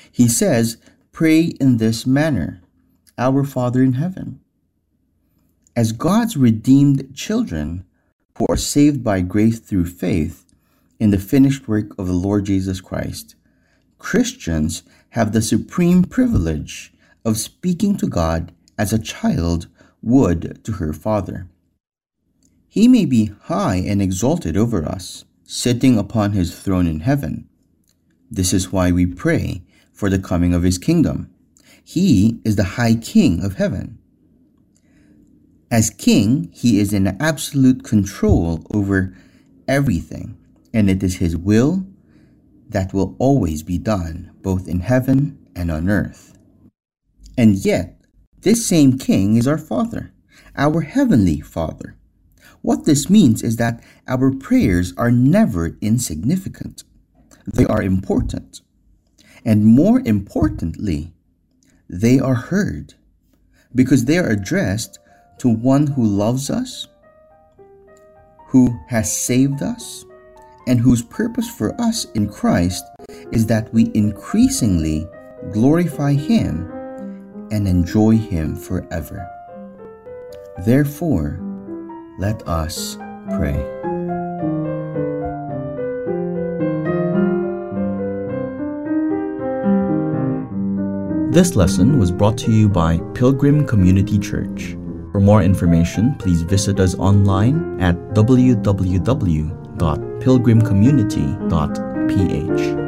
He says, "Pray in this manner, Our Father in heaven." As God's redeemed children who are saved by grace through faith in the finished work of the Lord Jesus Christ, Christians have the supreme privilege of speaking to God as a child would to her father. He may be high and exalted over us, sitting upon his throne in heaven. This is why we pray for the coming of his kingdom. He is the high king of heaven. As king, he is in absolute control over everything, and it is his will that will always be done, both in heaven and on earth. And yet, this same king is our Father, our heavenly Father. What this means is that our prayers are never insignificant. They are important. And more importantly, they are heard, because they are addressed to one who loves us, who has saved us, and whose purpose for us in Christ is that we increasingly glorify him and enjoy him forever. Therefore, let us pray. This lesson was brought to you by Pilgrim Community Church. For more information, please visit us online at www.pilgrimcommunity.ph.